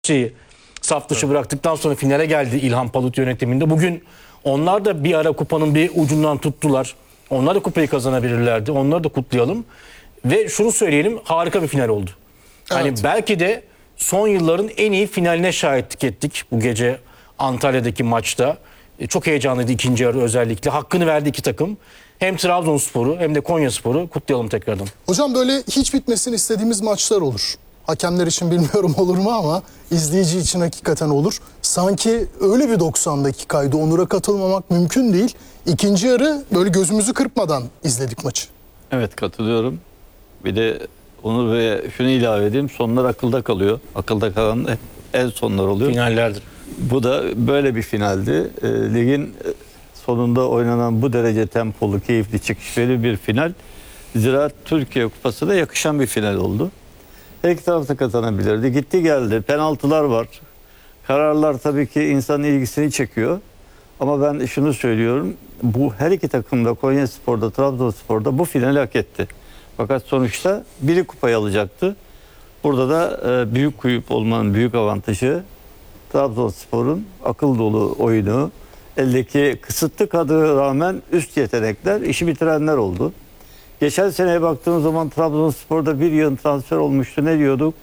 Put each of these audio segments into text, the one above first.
şeyi saf dışı bıraktıktan sonra finale geldi İlhan Palut yönetiminde. Bugün onlar da bir ara kupanın bir ucundan tuttular. Onlar da kupayı kazanabilirlerdi. Onları da kutlayalım. Ve şunu söyleyelim, harika bir final oldu. Hani Evet. belki de son yılların en iyi finaline şahitlik ettik bu gece Antalya'daki maçta. Çok heyecanlıydı ikinci yarı özellikle. Hakkını verdi iki takım. Hem Trabzonspor'u hem de Konyaspor'u kutlayalım tekrardan. Hocam böyle hiç bitmesini istediğimiz maçlar olur. Hakemler için bilmiyorum olur mu ama izleyici için hakikaten olur. Sanki öyle bir 90 dakikaydı. Onur'a katılmamak mümkün değil. İkinci yarı böyle gözümüzü kırpmadan izledik maçı. Evet, katılıyorum. Bir de Onur Bey'e şunu ilave edeyim. Sonlar akılda kalıyor. Akılda kalan en sonlar oluyor. Finallerdir. Bu da böyle bir finaldi. Ligin sonunda oynanan bu derece tempolu, keyifli, çekişmeli bir final. Zira Türkiye Kupası'na yakışan bir final oldu. Her iki taraf da kazanabilirdi. Gitti geldi. Penaltılar var. Kararlar tabii ki insanın ilgisini çekiyor. Ama ben şunu söylüyorum. Bu her iki takım da Konyaspor'da, Trabzonspor'da bu finali hak etti. Fakat sonuçta biri kupayı alacaktı. Burada da büyük kulüp olmanın büyük avantajı Trabzonspor'un akıl dolu oyunu, eldeki kısıtlı kadroya rağmen üst yetenekler, işi bitirenler oldu. Geçen seneye baktığımız zaman Trabzonspor'da bir yığın transfer olmuştu. Ne diyorduk?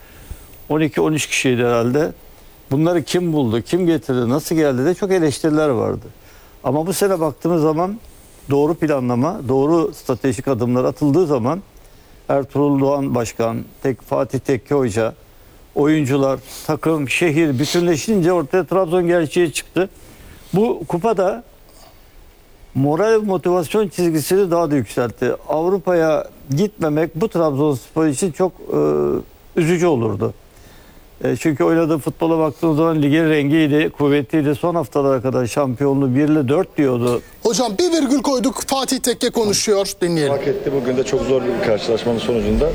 12-13 kişiydi herhalde. Bunları kim buldu, kim getirdi, nasıl geldi de çok eleştiriler vardı. Ama bu sene baktığımız zaman doğru planlama, doğru stratejik adımlar atıldığı zaman Ertuğrul Doğan Başkan, Fatih Tekke Hoca, oyuncular, takım, şehir bütünleşince ortaya Trabzon gerçeği çıktı. Bu kupada moral ve motivasyon çizgisini daha da yükseltti. Avrupa'ya gitmemek bu Trabzonspor için çok üzücü olurdu. Çünkü oynadığı futbola baktığımız zaman ligin rengiydi, kuvvetliydi. Son haftalara kadar şampiyonluğu 1-4 diyordu. Hocam bir virgül koyduk. Fatih Tekke konuşuyor. Dinleyelim. Hak etti. Bugün de çok zor bir karşılaşmanın sonucunda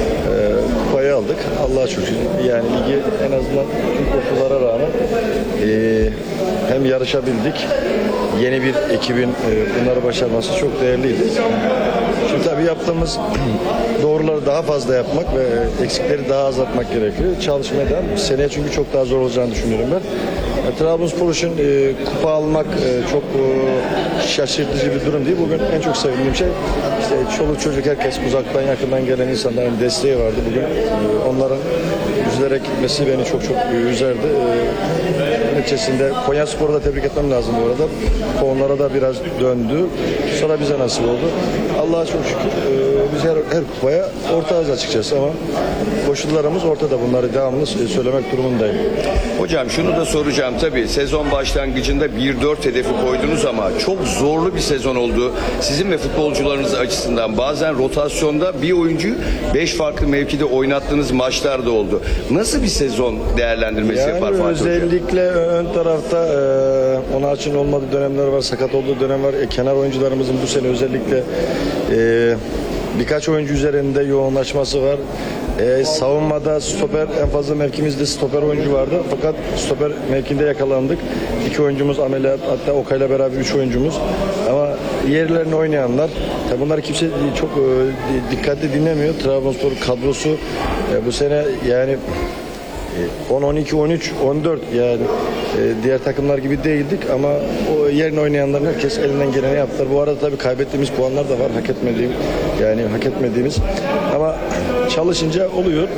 kupayı aldık. Allah'a şükür. Yani ligi en azından tüm koşullara rağmen hem yarışabildik. Yeni bir ekibin bunları başarması çok değerliydi. Şimdi tabii yaptığımız doğruları daha fazla yapmak ve eksikleri daha azaltmak gerekiyor. Çalışmaya devam. Seneye çünkü çok daha zor olacağını düşünüyorum ben. Trabzonspor için kupa almak çok şaşırtıcı bir durum değil. Bugün en çok sevindiğim şey işte çoluk çocuk herkes uzaktan yakından gelen insanların desteği vardı. Bugün onların üzülerek gitmesi beni çok üzerdi. Neticesinde Konyaspor'u da tebrik etmem lazım bu arada. Onlara da biraz döndü. Sonra bize nasip oldu. Allah'a çok şükür biz her kupaya ortağız açıkçası ama koşullarımız ortada. Bunları devamlı söylemek durumundayım. Hocam şunu da soracağım, tabii sezon başlangıcında 1-4 hedefi koydunuz ama çok zorlu bir sezon oldu. Sizin ve futbolcularınız açısından bazen rotasyonda bir oyuncuyu 5 farklı mevkide oynattığınız maçlar da oldu. Nasıl bir sezon değerlendirmesi yapar Fatih Hoca? Özellikle ön tarafta ona için olmadığı dönemler var, sakat olduğu dönem var. Kenar oyuncularımızın bu sene özellikle birkaç oyuncu üzerinde yoğunlaşması var. Savunmada stoper, en fazla mevkimizde stoper oyuncu vardı. Fakat stoper mevkinde yakalandık. 2 oyuncumuz ameliyat, hatta Okay'la beraber 3 oyuncumuz. Ama yerlerine oynayanlar, bunları kimse çok dikkatli dinlemiyor. Trabzonspor kadrosu bu sene yani 10, 12, 13, 14 yani diğer takımlar gibi değildik ama o yerine oynayanların herkes elinden geleni yaptılar. Bu arada tabii kaybettiğimiz puanlar da var. Hak etmediğimiz. Ama çalışınca oluyor.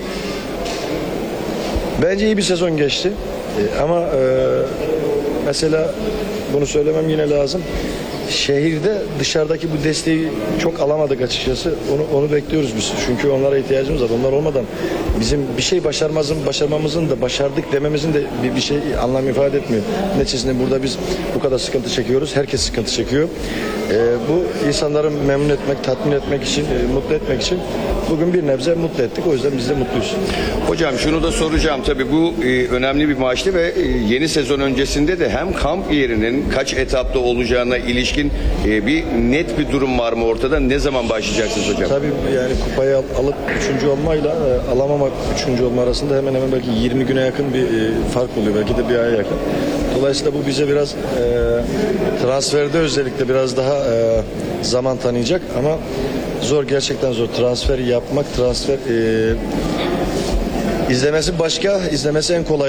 Bence iyi bir sezon geçti. Ama mesela bunu söylemem yine lazım. Şehirde dışarıdaki bu desteği çok alamadık açıkçası. Onu bekliyoruz biz. Çünkü onlara ihtiyacımız var. Onlar olmadan bizim bir şey başarmamızın da başardık dememizin de bir şey anlam ifade etmiyor. Neticesinde burada biz bu kadar sıkıntı çekiyoruz. Herkes sıkıntı çekiyor. Bu insanları memnun etmek, tatmin etmek için, mutlu etmek için bugün bir nebze mutlu ettik. O yüzden biz de mutluyuz. Hocam şunu da soracağım, tabii bu önemli bir maçtı ve yeni sezon öncesinde de hem kamp yerinin kaç etapta olacağına ilişkin bir net bir durum var mı ortada? Ne zaman başlayacaksınız hocam? Tabii yani kupayı alıp 3. olmayla alamamak 3. olma arasında hemen belki 20 güne yakın bir fark oluyor. Belki de bir aya yakın. Dolayısıyla bu bize biraz transferde özellikle biraz daha zaman tanıyacak ama zor, gerçekten zor. Transfer yapmak, İzlemesi başka, izlemesi en kolay.